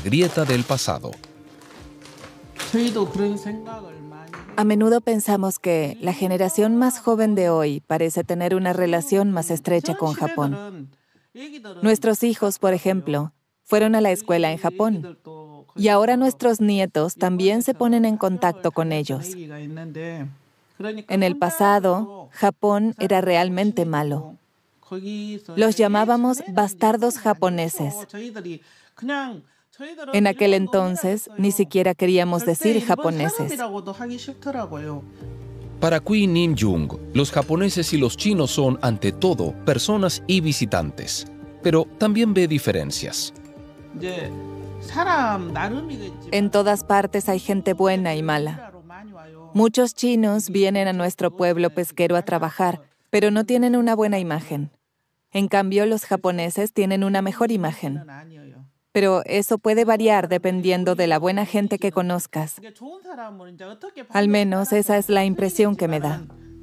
grieta del pasado. A menudo pensamos que la generación más joven de hoy parece tener una relación más estrecha con Japón. Nuestros hijos, por ejemplo, fueron a la escuela en Japón. Y ahora nuestros nietos también se ponen en contacto con ellos. En el pasado, Japón era realmente malo. Los llamábamos bastardos japoneses. En aquel entonces, ni siquiera queríamos decir japoneses. Para Qui Nim Jung, los japoneses y los chinos son, ante todo, personas y visitantes. Pero también ve diferencias. En todas partes hay gente buena y mala. Muchos chinos vienen a nuestro pueblo pesquero a trabajar, pero no tienen una buena imagen. En cambio, los japoneses tienen una mejor imagen. Pero eso puede variar dependiendo de la buena gente que conozcas. Al menos esa es la impresión que me da.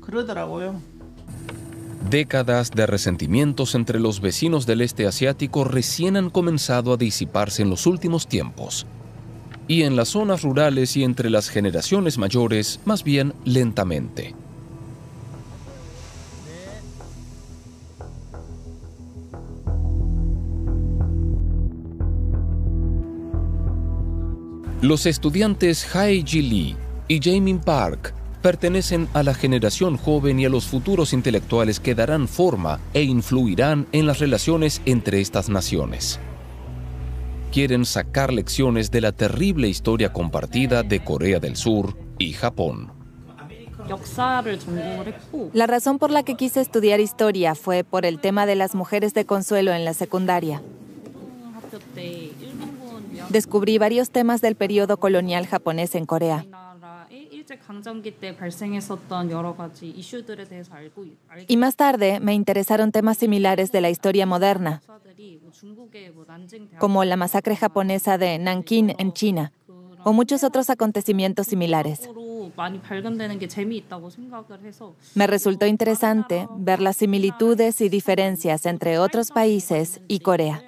Décadas de resentimientos entre los vecinos del este asiático recién han comenzado a disiparse en los últimos tiempos. Y en las zonas rurales y entre las generaciones mayores, más bien lentamente. Los estudiantes Hae-ji Lee y Jaemin Park pertenecen a la generación joven y a los futuros intelectuales que darán forma e influirán en las relaciones entre estas naciones. Quieren sacar lecciones de la terrible historia compartida de Corea del Sur y Japón. La razón por la que quise estudiar historia fue por el tema de las mujeres de consuelo en la secundaria. Descubrí varios temas del periodo colonial japonés en Corea. Y más tarde me interesaron temas similares de la historia moderna, como la masacre japonesa de Nankín en China, o muchos otros acontecimientos similares. Me resultó interesante ver las similitudes y diferencias entre otros países y Corea.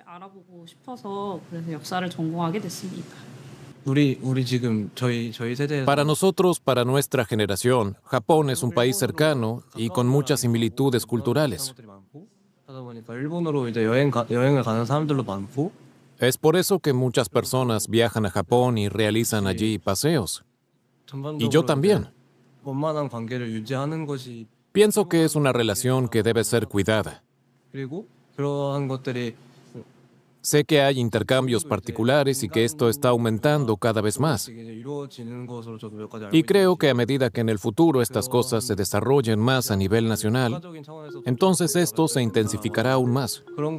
Para nosotros, para nuestra generación, Japón es un país cercano y con muchas similitudes culturales. Es por eso que muchas personas viajan a Japón y realizan allí paseos. Y yo también. Pienso que es una relación que debe ser cuidada. Sé que hay intercambios particulares y que esto está aumentando cada vez más. Y creo que a medida que en el futuro estas cosas se desarrollen más a nivel nacional, entonces esto se intensificará aún más.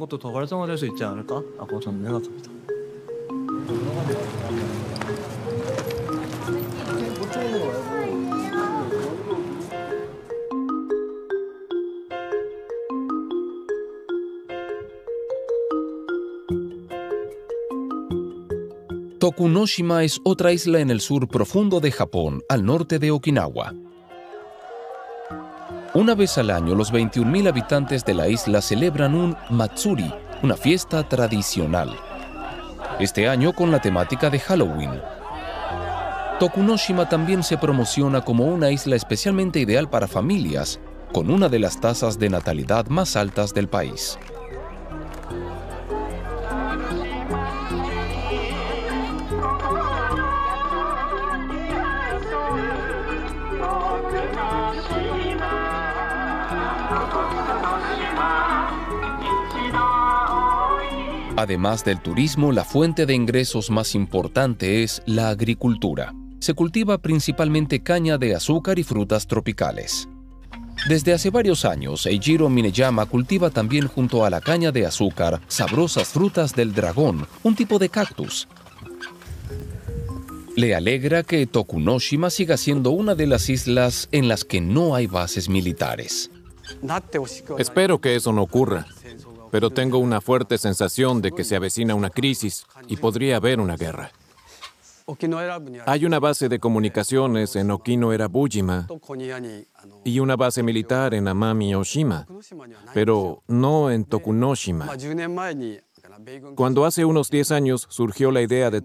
Tokunoshima es otra isla en el sur profundo de Japón, al norte de Okinawa. Una vez al año, los 21,000 habitantes de la isla celebran un matsuri, una fiesta tradicional. Este año con la temática de Halloween. Tokunoshima también se promociona como una isla especialmente ideal para familias, con una de las tasas de natalidad más altas del país. Además del turismo, la fuente de ingresos más importante es la agricultura. Se cultiva principalmente caña de azúcar y frutas tropicales. Desde hace varios años, Eijiro Mineyama cultiva también junto a la caña de azúcar sabrosas frutas del dragón, un tipo de cactus. Le alegra que Tokunoshima siga siendo una de las islas en las que no hay bases militares. Espero que eso no ocurra, pero tengo una fuerte sensación de que se avecina una crisis y podría haber una guerra. Hay una base de comunicaciones en Okinoera-Bujima y una base militar en Amami-Oshima, pero no en Tokunoshima. Cuando hace unos 10 años surgió la idea de